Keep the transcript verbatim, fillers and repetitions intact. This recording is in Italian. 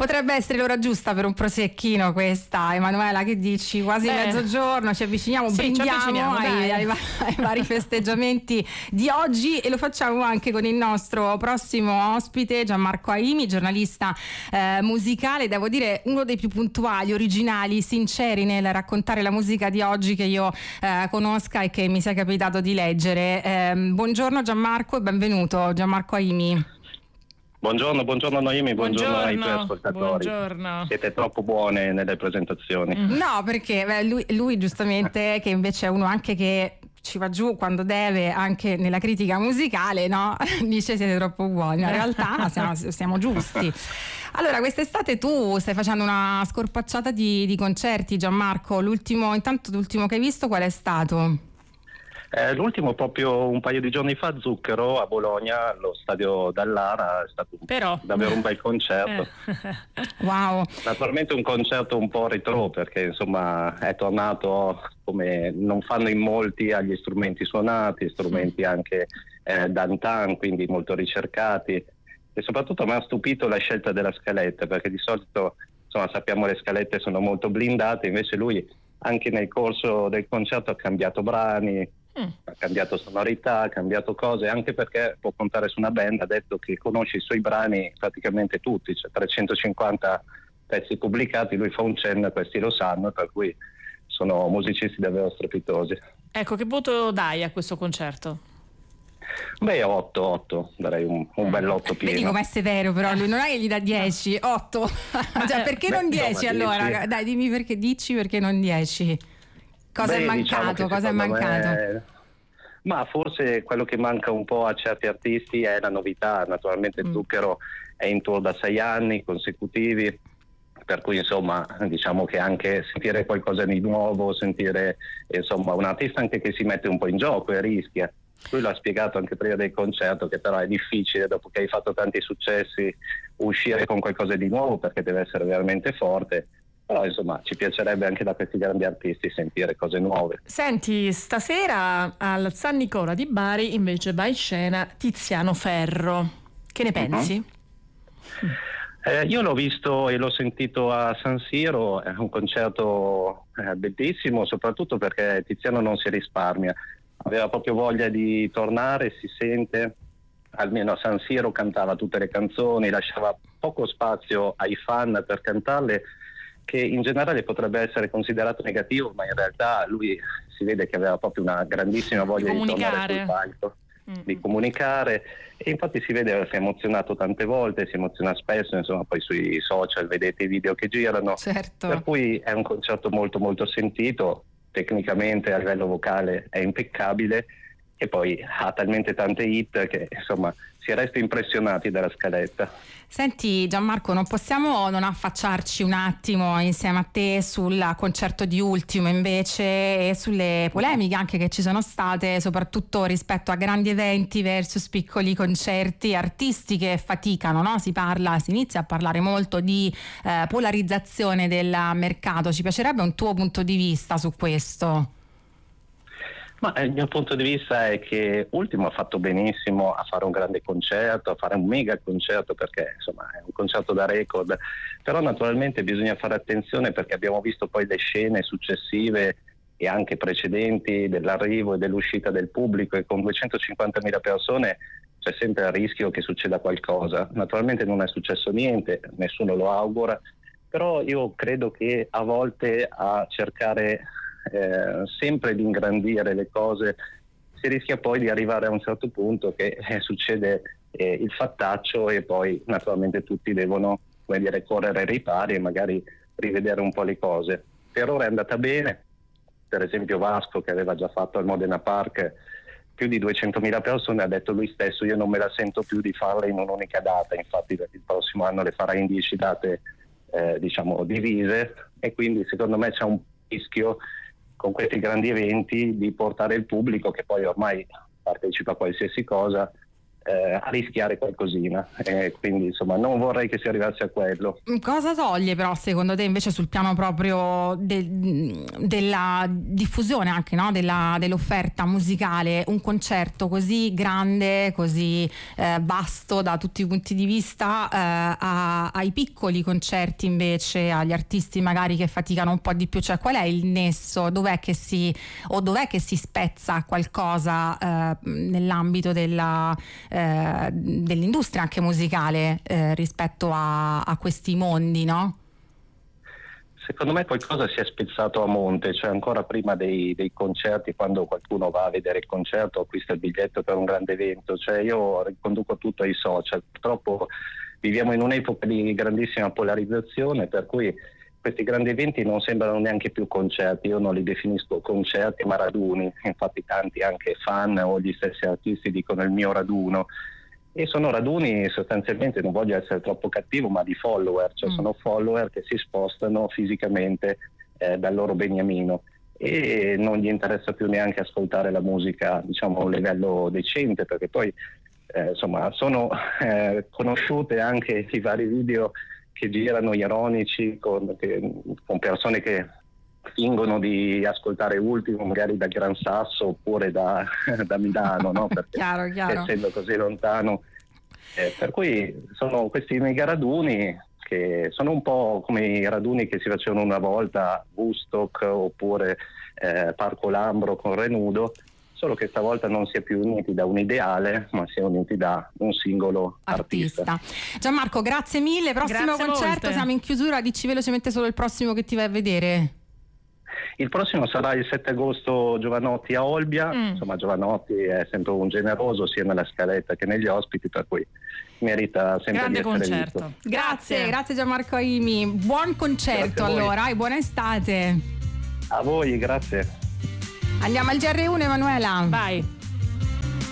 Potrebbe essere l'ora giusta per un prosecchino questa, Emanuela, che dici? Quasi Beh, mezzogiorno, ci avviciniamo, sì, brindiamo, ci avviciniamo, ai, ai, ai vari festeggiamenti di oggi, e lo facciamo anche con il nostro prossimo ospite, Gianmarco Aimi, giornalista eh, musicale, devo dire uno dei più puntuali, originali, sinceri nel raccontare la musica di oggi che io eh, conosca e che mi sia capitato di leggere. Eh, buongiorno Gianmarco e benvenuto. Gianmarco Aimi. Buongiorno, buongiorno Noemi, buongiorno, buongiorno ai tuoi ascoltatori. Buongiorno. Siete troppo buone nelle presentazioni. Mm. No, perché beh, lui, lui giustamente, che invece è uno anche che ci va giù quando deve, anche nella critica musicale, no? Dice siete troppo buoni. In realtà siamo, siamo giusti. Allora, quest'estate tu stai facendo una scorpacciata di, di concerti, Gianmarco. L'ultimo, intanto l'ultimo che hai visto qual è stato? Eh, l'ultimo proprio un paio di giorni fa, Zucchero a Bologna, allo stadio Dallara, è stato Però. davvero un bel concerto. Eh. Wow. Naturalmente un concerto un po' retro, perché insomma è tornato, come non fanno in molti, agli strumenti suonati, strumenti anche eh, d'antan, quindi molto ricercati, e soprattutto mi ha stupito la scelta della scaletta, perché di solito insomma sappiamo le scalette sono molto blindate, invece lui anche nel corso del concerto ha cambiato brani, Mm. ha cambiato sonorità, ha cambiato cose, anche perché può contare su una band, ha detto che conosce i suoi brani praticamente tutti, cioè trecentocinquanta pezzi pubblicati, lui fa un cenno e questi lo sanno, per cui sono musicisti davvero strepitosi. Ecco, che voto dai a questo concerto? Beh, otto, otto, darei un, un bel otto pieno. Vedi com'è severo, però lui non è che gli dà dieci, otto. Cioè, perché Beh, non dieci insomma, allora? dieci. Dai, dimmi perché dici, perché non dieci? Cosa Beh, è mancato? diciamo Cosa è mancato? Me... Ma forse quello che manca un po' a certi artisti è la novità. Naturalmente Mm. Zucchero è in tour da sei anni consecutivi, per cui insomma diciamo che anche sentire qualcosa di nuovo, sentire insomma un artista anche che si mette un po' in gioco e rischia. Lui l'ha spiegato anche prima del concerto che però è difficile, dopo che hai fatto tanti successi, uscire con qualcosa di nuovo, perché deve essere veramente forte. Però insomma ci piacerebbe anche da questi grandi artisti sentire cose nuove. Senti, stasera al San Nicola di Bari invece va in scena Tiziano Ferro. Che ne pensi? Uh-huh. Eh, io l'ho visto e l'ho sentito a San Siro, è un concerto eh, bellissimo, soprattutto perché Tiziano non si risparmia, aveva proprio voglia di tornare, si sente, almeno a San Siro cantava tutte le canzoni, lasciava poco spazio ai fan per cantarle, che in generale potrebbe essere considerato negativo, ma in realtà lui si vede che aveva proprio una grandissima voglia di, di tornare sul palco, mm-hmm. di comunicare, e infatti si vede che si è emozionato tante volte, si emoziona spesso, insomma poi sui social vedete i video che girano, certo. Per cui è un concerto molto molto sentito, tecnicamente a livello vocale è impeccabile, e poi ha talmente tante hit che insomma si resta impressionati dalla scaletta. Senti Gianmarco, non possiamo non affacciarci un attimo insieme a te sul concerto di Ultimo invece, e sulle polemiche anche che ci sono state, soprattutto rispetto a grandi eventi versus piccoli concerti, artisti che faticano, no? Si parla, si inizia a parlare molto di eh, polarizzazione del mercato. Ci piacerebbe un tuo punto di vista su questo? Ma il mio punto di vista è che Ultimo ha fatto benissimo a fare un grande concerto, a fare un mega concerto, perché insomma è un concerto da record, però naturalmente bisogna fare attenzione, perché abbiamo visto poi le scene successive e anche precedenti dell'arrivo e dell'uscita del pubblico, e con duecentocinquantamila persone c'è sempre il rischio che succeda qualcosa. Naturalmente non è successo niente, nessuno lo augura, però io credo che a volte a cercare Eh, sempre di ingrandire le cose si rischia poi di arrivare a un certo punto che eh, succede eh, il fattaccio, e poi naturalmente tutti devono, come dire, correre ai ripari e magari rivedere un po' le cose. Per ora è andata bene, per esempio Vasco, che aveva già fatto al Modena Park più di duecentomila persone, ha detto lui stesso: io non me la sento più di farle in un'unica data, infatti il prossimo anno le farà in dieci date eh, diciamo divise, e quindi secondo me c'è un rischio con questi grandi eventi di portare il pubblico, che poi ormai partecipa a qualsiasi cosa, eh, a rischiare qualcosina, eh, quindi insomma non vorrei che si arrivasse a quello. Cosa toglie però secondo te invece sul piano proprio de- della diffusione anche, no? della, dell'offerta musicale, un concerto così grande, così eh, vasto da tutti i punti di vista, eh, a, ai piccoli concerti invece, agli artisti magari che faticano un po' di più, cioè qual è il nesso, dov'è che si o dov'è che si spezza qualcosa eh, nell'ambito della Eh, dell'industria anche musicale eh, rispetto a, a questi mondi, no? Secondo me qualcosa si è spezzato a monte, cioè ancora prima dei, dei concerti, quando qualcuno va a vedere il concerto, acquista il biglietto per un grande evento, cioè io riconduco tutto ai social. Purtroppo viviamo in un'epoca di grandissima polarizzazione, per cui questi grandi eventi non sembrano neanche più concerti, io non li definisco concerti ma raduni, infatti tanti anche fan o gli stessi artisti dicono il mio raduno, e sono raduni sostanzialmente, non voglio essere troppo cattivo, ma di follower, cioè mm. sono follower che si spostano fisicamente eh, dal loro beniamino e non gli interessa più neanche ascoltare la musica, diciamo, a un livello decente, perché poi eh, insomma sono eh, conosciute anche i vari video che girano ironici con, che, con persone che fingono di ascoltare Ultimo magari da Gran Sasso oppure da, da Milano, no? Perché chiaro, chiaro. essendo così lontano eh, per cui sono questi mega raduni che sono un po' come i raduni che si facevano una volta, Woodstock oppure eh, Parco Lambro con Renudo, solo che stavolta non si è più uniti da un ideale, ma si è uniti da un singolo artista. artista. Gianmarco, grazie mille. Prossimo Grazie concerto, molte. Siamo in chiusura, dici velocemente solo il prossimo che ti vai a vedere. Il prossimo sarà il sette agosto Giovanotti a Olbia, mm. insomma Giovanotti è sempre un generoso sia nella scaletta che negli ospiti, per cui merita sempre grande di essere concerto. visto. Grazie, grazie, grazie Gianmarco Aimi. Buon concerto allora e buona estate. A voi, grazie. Andiamo al G R uno, Emanuela. Vai.